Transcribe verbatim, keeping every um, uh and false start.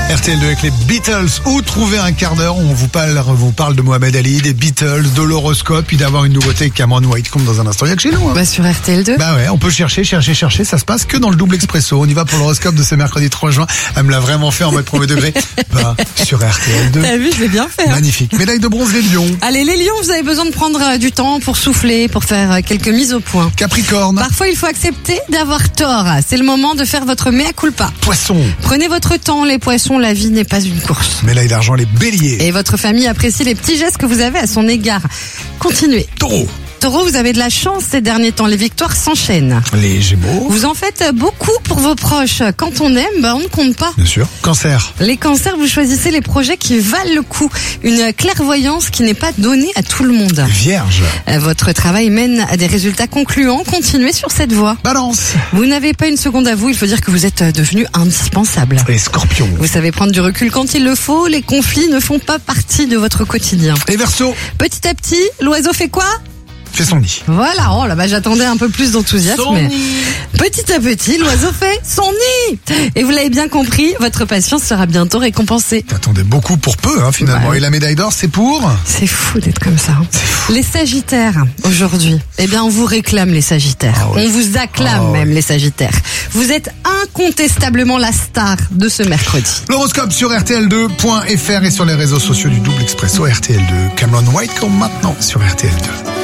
R T L deux avec les Beatles. Où trouver un quart d'heure où on vous parle, on vous parle de Mohamed Ali, des Beatles, de l'horoscope, puis d'avoir une nouveauté avec Cameron Whitecomb dans un instant. Il y a que chez nous. Hein. Bah sur R T L deux. Bah ouais, on peut chercher, chercher, chercher. Ça se passe que dans le double expresso. On y va pour l'horoscope de ce mercredi trois juin. Elle me l'a vraiment fait en mode premier degré. Bah, sur R T L deux. T'as vu, je l'ai bien fait. Hein. Magnifique. Médaille de bronze des lions. Allez, les lions, vous avez besoin de prendre euh, du temps pour souffler, pour faire euh, quelques mises au point. Capricorne. Parfois, il faut accepter d'avoir tort. C'est le moment de faire votre mea culpa. Poisson. Prenez votre temps, les poissons, la vie n'est pas une course. Médaille d'argent, les béliers. Et votre famille apprécie les petits gestes que vous avez à son égard. Continuez. Taureau. Taureau, vous avez de la chance ces derniers temps, les victoires s'enchaînent. Les gémeaux. Vous en faites beaucoup pour vos proches. Quand on aime, bah on ne compte pas. Bien sûr. Cancer. Les cancers, vous choisissez les projets qui valent le coup. Une clairvoyance qui n'est pas donnée à tout le monde. Vierge. Votre travail mène à des résultats concluants. Continuez sur cette voie. Balance. Vous n'avez pas une seconde à vous, il faut dire que vous êtes devenu indispensable. Et Scorpion. Vous savez prendre du recul quand il le faut. Les conflits ne font pas partie de votre quotidien. Et Verseau. Petit à petit, l'oiseau fait quoi ? Fait son nid. Voilà, oh là, bah, j'attendais un peu plus d'enthousiasme. Son mais nid. Petit à petit, l'oiseau fait son nid. Et vous l'avez bien compris, votre patience sera bientôt récompensée. T'attendais beaucoup pour peu, hein, finalement. Ouais. Et la médaille d'or, c'est pour C'est fou d'être comme ça. hein. Les Sagittaires, aujourd'hui, eh bien, on vous réclame les Sagittaires. Ah ouais. On vous acclame Ah ouais. même les Sagittaires. Vous êtes incontestablement la star de ce mercredi. l'horoscope sur R T L deux point F R et sur les réseaux sociaux du Double Expresso R T L deux. Cameron Whitecomb maintenant sur R T L deux.